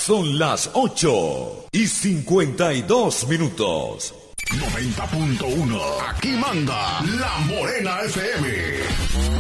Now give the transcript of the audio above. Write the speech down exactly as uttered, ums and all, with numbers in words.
Son las ocho y cincuenta y dos minutos. noventa punto uno. Aquí manda La Morena F M.